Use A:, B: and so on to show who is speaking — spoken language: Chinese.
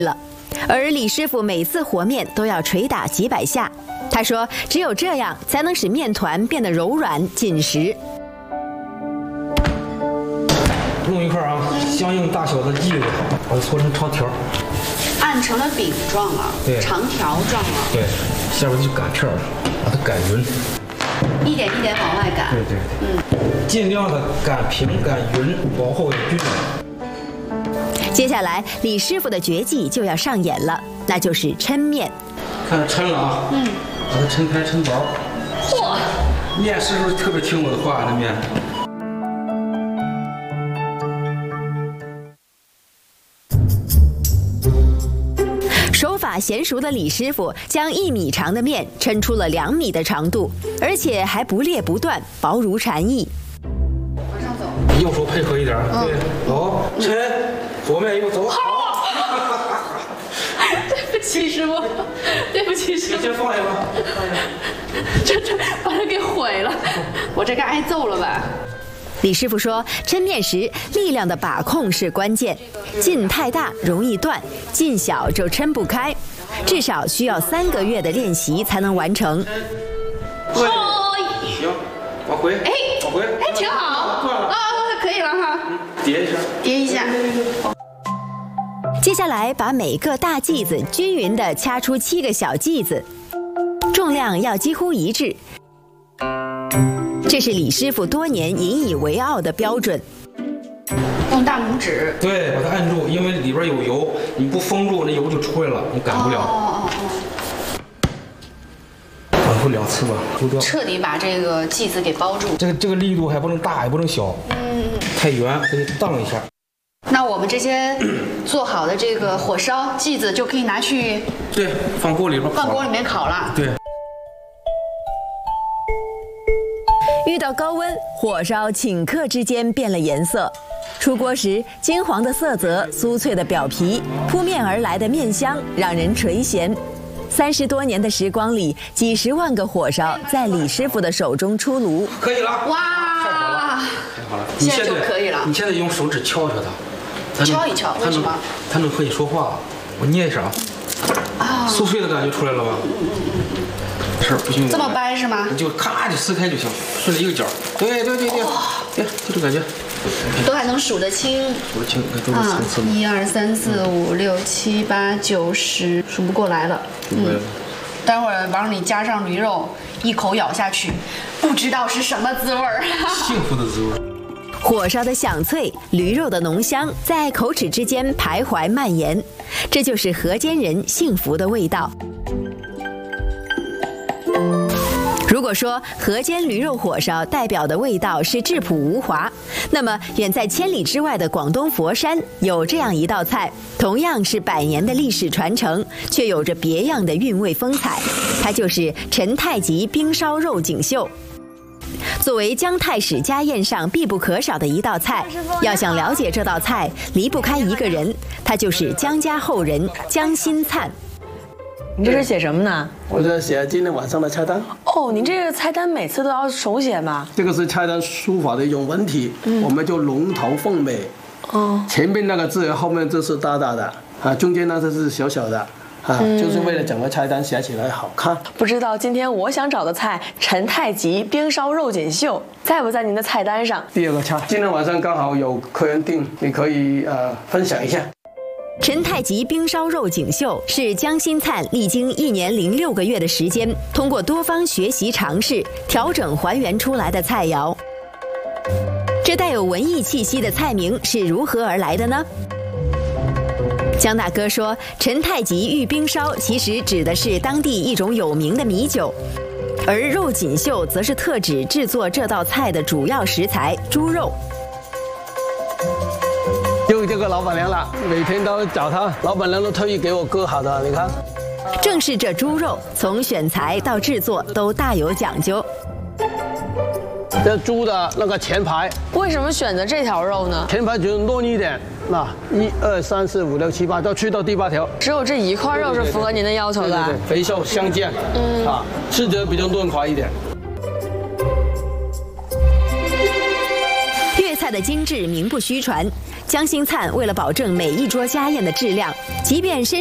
A: 了。而李师傅每次和面都要捶打几百下，他说只有这样才能使面团变得柔软紧实。
B: 弄一块啊，相应大小的剂子，把它搓成长条，
C: 按成了饼状了，
B: 对，
C: 长条状了，
B: 对，下边就擀片儿，把它擀匀，
C: 一点一点往外擀，
B: 对，尽量的擀平擀匀，往后也均匀。
A: 接下来，李师傅的绝技就要上演了，那就是抻面。
B: 看它抻了啊，把它抻开抻薄。
C: 嚯！
B: 面是不是特别听我的话？这面。
A: 手法娴熟的李师傅将1米长的面抻出了2米的长度，而且还不裂不断，薄如蝉翼。
C: 往上走，
B: 右手配合一点，对，走，抻，左面右走。
C: 对不起师傅，对不起师傅，
B: 先放下吧，
C: 这把它给毁了，我这该挨揍了吧？
A: 李师傅说，抻面时力量的把控是关键，劲太大容易断，劲小就抻不开，至少需要3个月的练习才能完成。
B: 对，行，往回，
C: 哎，
B: 往回，
C: 哎，挺好，
B: 断了
C: 啊，可以了哈，
B: 叠一下，
C: 叠一下。
A: 接下来把每个大剂子均匀地掐出7个小剂子，重量要几乎一致。这是李师傅多年引以为傲的标准。
C: 用大拇指，
B: 对，把它按住，因为里边有油，你不封住，那油就出来了，你擀不了。反复2次吧，勾掉。
C: 彻底把这个剂子给包住。
B: 这个力度还不能大，也不能小，太圆，得荡一下。
C: 那我们这些做好的这个火烧剂子就可以拿去
B: 对，放锅里边烤。
C: 放锅里面烤了。
B: 对。
A: 遇到高温，火烧顷刻之间变了颜色。出锅时，金黄的色泽，酥脆的表皮，扑面而来的面香，让人垂涎。30多年的时光里，几十万个火烧在李师傅的手中出炉。
B: 可以了。
C: 哇，
B: 太好了。
C: 现在就可以了。
B: 你现在用手指敲敲它，
C: 敲一敲，为什么？
B: 它能和你说话。我捏一下啊。啊。酥脆的感觉出来了吧？是不行。
C: 这么掰是吗？
B: 你就咔就撕开就行，顺着一个角。对，对，就这感觉。
C: 都还能数得清。
B: 数得清，都是层次。
C: 1、2、3、4、5、6、7、8、9、10，数不过来了。待会儿往里加上驴肉，一口咬下去，不知道是什么滋味儿。
B: 幸福的滋味。
A: 火烧的响脆，驴肉的浓香在口齿之间徘徊蔓延，这就是河间人幸福的味道。如果说河间驴肉火烧代表的味道是质朴无华，那么远在千里之外的广东佛山有这样一道菜，同样是100年的历史传承，却有着别样的韵味风采，它就是陈太吉冰烧肉锦绣。作为姜太史家宴上必不可少的一道菜，要想了解这道菜，离不开一个人，他就是姜家后人姜新灿。
D: 你这是写什么呢？
E: 我在写今天晚上的菜单。
D: 哦，你这个菜单每次都要手写吗？
E: 这个是菜单书法的一种文体，我们就龙头凤尾。哦，前面那个字，后面字是大大的啊，中间那个字是小小的啊，就是为了整个菜单写起来好看。
D: 不知道今天我想找的菜陈太吉冰烧肉锦绣在不在您的菜单上？
E: 第2个菜，今天晚上刚好有客人订，你可以分享一下。
A: 陈太吉冰烧肉锦绣是姜新灿历经1年0 6个月的时间，通过多方学习尝试，调整还原出来的菜肴。这带有文艺气息的菜名是如何而来的呢？姜大哥说，陈太吉玉冰烧其实指的是当地一种有名的米酒，而肉锦绣则是特指制作这道菜的主要食材猪肉。
E: 就这个老板娘了，每天都找她，老板娘都特意给我割好的，你看。
A: 正是这猪肉，从选材到制作都大有讲究。
E: 这猪的那个前排，
D: 为什么选择这条肉呢？
E: 前排就嫩一点，那1、2、3、4、5、6、7、8，都去到第8条。
D: 只有这一块肉是符合您的要求的。
E: 对，肥瘦相间，吃着比较嫩滑一点。
A: 粤菜的精致名不虚传， 江新灿为了保证每一桌家宴的质量，即便身